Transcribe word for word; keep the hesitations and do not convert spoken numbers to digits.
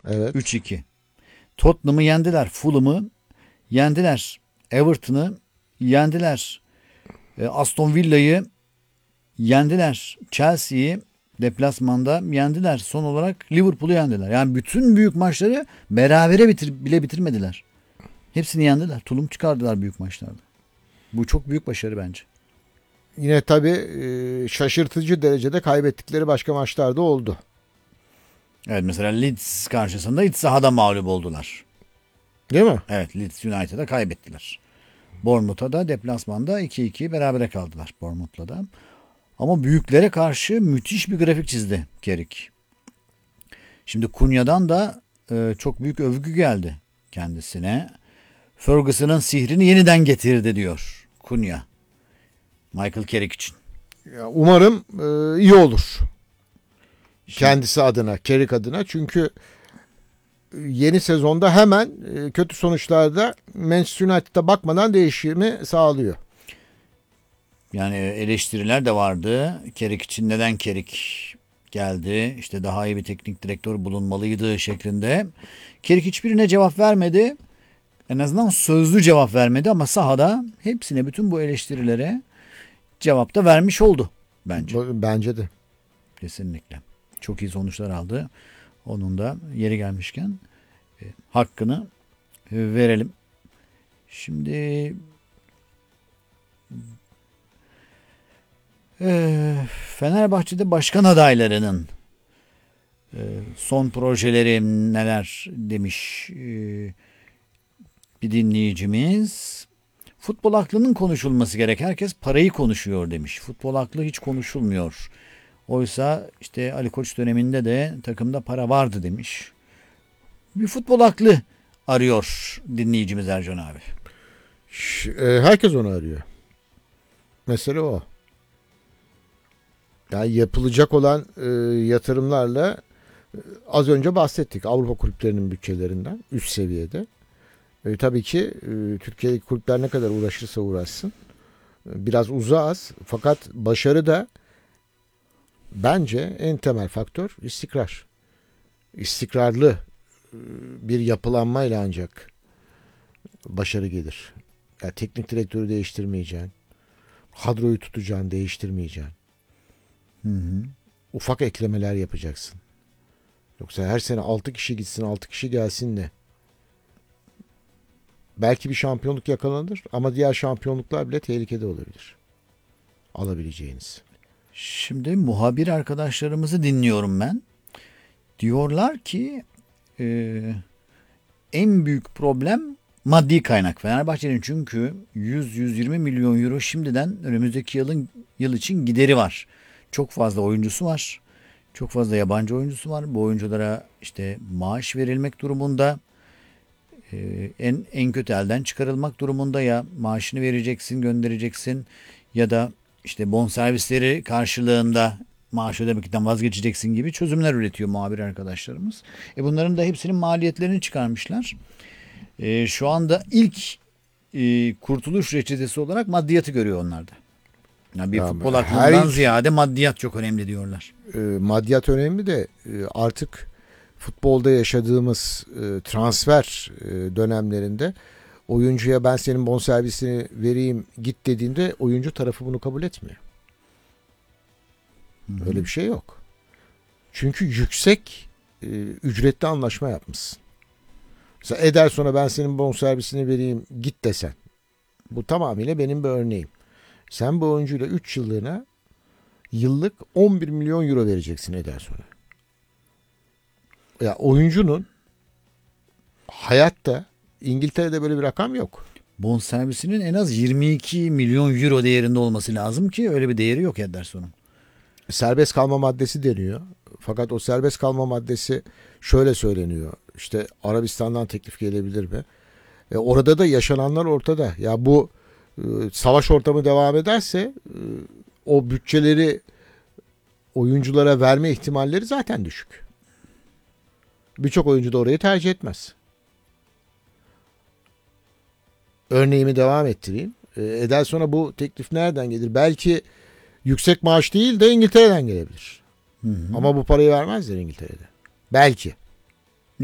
Evet. üç iki. Tottenham'ı yendiler. Fulham'ı yendiler. Everton'ı yendiler. E, Aston Villa'yı yendiler. Chelsea'yi deplasmanda yendiler. Son olarak Liverpool'u yendiler. Yani bütün büyük maçları berabere bitir bile bitirmediler. Hepsini yendiler. Tulum çıkardılar büyük maçlarda. Bu çok büyük başarı bence. Yine tabii e, şaşırtıcı derecede kaybettikleri başka maçlar da oldu. Evet, mesela Leeds karşısında iç sahada mağlup oldular. Değil mi? Evet, Leeds United'a kaybettiler. Bournemouth'a da deplasmanda iki iki berabere kaldılar Bournemouth'la da. Ama büyüklere karşı müthiş bir grafik çizdi Carrick. Şimdi Kunya'dan da e, çok büyük övgü geldi kendisine. Ferguson'ın sihrini yeniden getirdi diyor Kunya. Michael Carrick için. Ya umarım e, iyi olur. Kendisi adına, Carrick adına. Çünkü yeni sezonda hemen e, kötü sonuçlarda Manchester United'a bakmadan değişimi sağlıyor. Yani eleştiriler de vardı. Carrick için neden Carrick geldi? İşte daha iyi bir teknik direktör bulunmalıydı şeklinde. Carrick hiçbirine cevap vermedi. En azından sözlü cevap vermedi ama sahada hepsine, bütün bu eleştirilere cevap da vermiş oldu bence. Bence de. Kesinlikle. Çok iyi sonuçlar aldı. Onun da yeri gelmişken e, hakkını e, verelim. Şimdi e, Fenerbahçe'de başkan adaylarının e, son projeleri neler demiş e, bir dinleyicimiz. Futbol aklının konuşulması gerek. Herkes parayı konuşuyor demiş. Futbol aklı hiç konuşulmuyor. Oysa işte Ali Koç döneminde de takımda para vardı demiş. Bir futbol aklı arıyor dinleyicimiz Ercan abi. Herkes onu arıyor. Mesele o. Yani yapılacak olan e, yatırımlarla e, az önce bahsettik. Avrupa kulüplerinin bütçelerinden üst seviyede. E, tabii ki e, Türkiye'deki kulüpler ne kadar uğraşırsa uğraşsın. E, biraz uzağız. Fakat başarı da bence en temel faktör istikrar. İstikrarlı e, bir yapılanmayla ancak başarı gelir. Yani teknik direktörü değiştirmeyeceksin. Kadroyu tutacaksın, değiştirmeyeceksin. Hı hı. Ufak eklemeler yapacaksın. Yoksa her sene altı kişi gitsin, altı kişi gelsin de. Belki bir şampiyonluk yakalanır ama diğer şampiyonluklar bile tehlikede olabilir. Alabileceğiniz. Şimdi muhabir arkadaşlarımızı dinliyorum ben. Diyorlar ki e, en büyük problem maddi kaynak Fenerbahçe'nin, çünkü yüz yüz yirmi milyon euro şimdiden önümüzdeki yılın yıl için gideri var. Çok fazla oyuncusu var. Çok fazla yabancı oyuncusu var. Bu oyunculara işte maaş verilmek durumunda. Ee, en en kötü elden çıkarılmak durumunda, ya maaşını vereceksin, göndereceksin ya da işte bonservisleri karşılığında maaş ödemekten vazgeçeceksin gibi çözümler üretiyor muhabir arkadaşlarımız. E bunların da hepsinin maliyetlerini çıkarmışlar. E, şu anda ilk e, kurtuluş reçetesi olarak maddiyatı görüyor onlarda. Yani bir Ya futbol her- aklından ziyade maddiyat çok önemli diyorlar. E, maddiyat önemli de e, artık futbolda yaşadığımız e, transfer e, dönemlerinde oyuncuya ben senin bonservisini vereyim git dediğinde oyuncu tarafı bunu kabul etmiyor. Hı-hı. Öyle bir şey yok. Çünkü yüksek e, ücretli anlaşma yapmışsın. Mesela Ederson'a ben senin bonservisini vereyim git desen. Bu tamamıyla benim bir örneğim. Sen bu oyuncuyla üç yıllığına yıllık on bir milyon euro vereceksin Ederson'a. Ya oyuncunun hayatta İngiltere'de böyle bir rakam yok. Bonservisinin en az yirmi iki milyon euro değerinde olması lazım ki öyle bir değeri yok Ederson'un. Serbest kalma maddesi deniyor. Fakat o serbest kalma maddesi şöyle söyleniyor. İşte Arabistan'dan teklif gelebilir mi? E orada da yaşananlar ortada. Ya bu e, savaş ortamı devam ederse e, o bütçeleri oyunculara verme ihtimalleri zaten düşük. Birçok oyuncu da orayı tercih etmez. Örneğimi devam ettireyim. E, Ederson'a bu teklif nereden gelir? Belki yüksek maaş değil de İngiltere'den gelebilir. Hı hı. Ama bu parayı vermezler İngiltere'de. Belki.